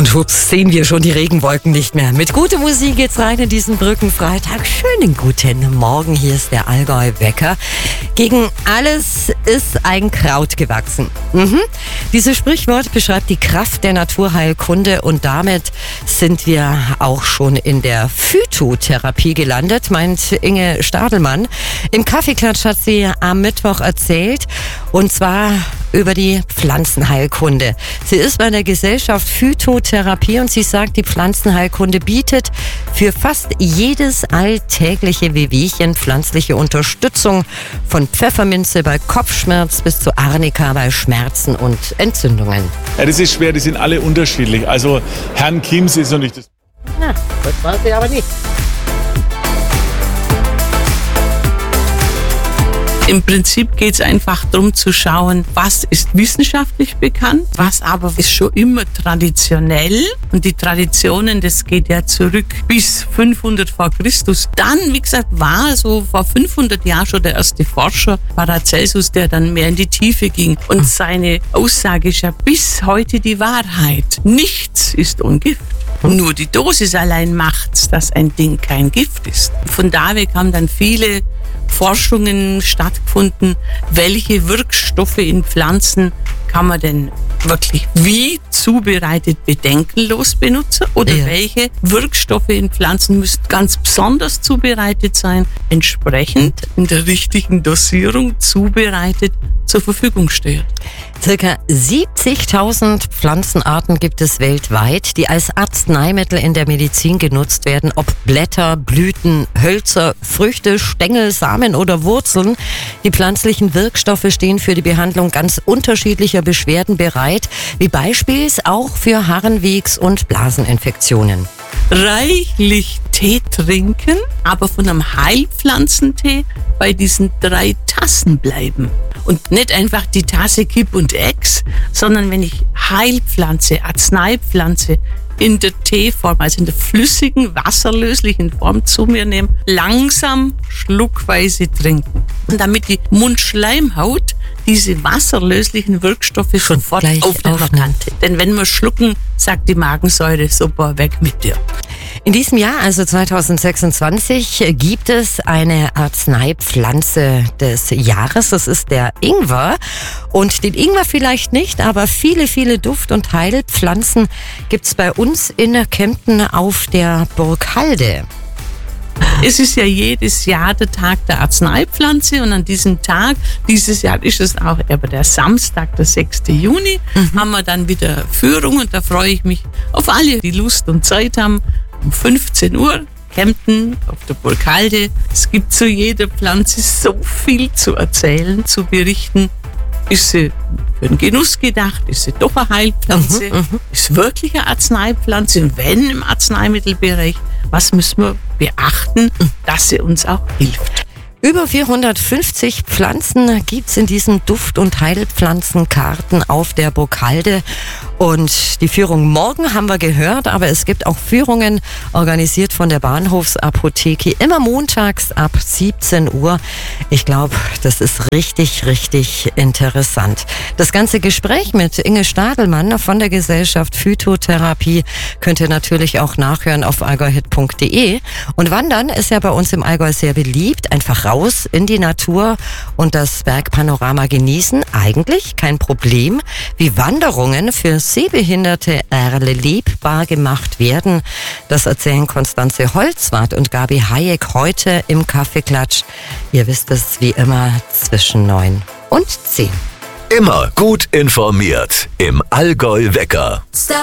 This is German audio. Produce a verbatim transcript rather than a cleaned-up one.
Und hups, sehen wir schon die Regenwolken nicht mehr. Mit guter Musik geht's rein in diesen Brückenfreitag. Schönen guten Morgen, hier ist der Allgäu-Wecker. Gegen alles ist ein Kraut gewachsen. Mhm. Dieses Sprichwort beschreibt die Kraft der Naturheilkunde und damit sind wir auch schon in der Phytotherapie gelandet, meint Inge Stadelmann. Im Kaffeeklatsch hat sie am Mittwoch erzählt, und zwar über die Pflanzenheilkunde. Sie ist bei der Gesellschaft Phytotherapie und sie sagt, die Pflanzenheilkunde bietet für fast jedes alltägliche Wehwehchen pflanzliche Unterstützung, von Pfefferminze bei Kopfschmerz bis zu Arnika bei Schmerzen und Entzündungen. Ja, das ist schwer, die sind alle unterschiedlich. Also Herrn Kims ist noch nicht das... Na, das war sie aber nicht. Im Prinzip geht es einfach darum zu schauen, was ist wissenschaftlich bekannt, was aber ist schon immer traditionell. Und die Traditionen, das geht ja zurück bis fünfhundert vor Christus. Dann, wie gesagt, war so vor fünfhundert Jahren schon der erste Forscher, Paracelsus, der dann mehr in die Tiefe ging. Und seine Aussage ist ja bis heute die Wahrheit. Nichts ist Ungift. Nur die Dosis allein macht's, dass ein Ding kein Gift ist. Von da weg haben dann viele Forschungen stattgefunden, welche Wirkstoffe in Pflanzen kann man denn wirklich wie zubereitet bedenkenlos benutzen oder ja. welche Wirkstoffe in Pflanzen müssen ganz besonders zubereitet sein, entsprechend in der richtigen Dosierung zubereitet zur Verfügung steht. Circa siebzigtausend Pflanzenarten gibt es weltweit, die als Arzneimittel in der Medizin genutzt werden, ob Blätter, Blüten, Hölzer, Früchte, Stängel, Samen oder Wurzeln. Die pflanzlichen Wirkstoffe stehen für die Behandlung ganz unterschiedlicher Beschwerden bereit, wie beispielsweise auch für Harnwegs- und Blaseninfektionen. Reichlich Tee trinken, aber von einem Heilpflanzentee bei diesen drei Tassen bleiben. Und nicht einfach die Tasse Kipp und Ex, sondern wenn ich Heilpflanze, Arzneipflanze in der Teeform, also in der flüssigen, wasserlöslichen Form zu mir nehme, langsam schluckweise trinken. Und damit die Mundschleimhaut diese wasserlöslichen Wirkstoffe schon sofort aufnehmen kann. Denn wenn wir schlucken, sagt die Magensäure, super, weg mit dir. In diesem Jahr, also zweitausendsechsundzwanzig, gibt es eine Arzneipflanze des Jahres. Das ist der Ingwer. Und den Ingwer vielleicht nicht, aber viele, viele Duft- und Heilpflanzen gibt es bei uns in Kempten auf der Burghalde. Es ist ja jedes Jahr der Tag der Arzneipflanze und an diesem Tag, dieses Jahr ist es auch aber der Samstag, der sechsten Juni, mhm. haben wir dann wieder Führung und da freue ich mich auf alle, die Lust und Zeit haben. Um fünfzehn Uhr, Kempten auf der Burghalde. Es gibt zu jeder Pflanze so viel zu erzählen, zu berichten. Ist sie für den Genuss gedacht? Ist sie doch eine Heilpflanze? Mhm, mhm. Ist wirklich eine Arzneipflanze? Und wenn im Arzneimittelbereich, was müssen wir beachten, dass sie uns auch hilft? Über vierhundertfünfzig Pflanzen gibt's in diesen Duft- und Heilpflanzenkarten auf der Burghalde. Und die Führung morgen haben wir gehört, aber es gibt auch Führungen organisiert von der Bahnhofsapotheke, immer montags ab siebzehn Uhr. Ich glaube, das ist richtig, richtig interessant. Das ganze Gespräch mit Inge Stadelmann von der Gesellschaft Phytotherapie könnt ihr natürlich auch nachhören auf allgäuhit punkt de. Und Wandern ist ja bei uns im Allgäu sehr beliebt. Einfach raus in die Natur und das Bergpanorama genießen. Eigentlich kein Problem, wie Wanderungen für Sehbehinderte erlebbar gemacht werden. Das erzählen Konstanze Holzwart und Gabi Hayek heute im Kaffeeklatsch. Ihr wisst es wie immer zwischen neun und zehn. Immer gut informiert im Allgäu-Wecker.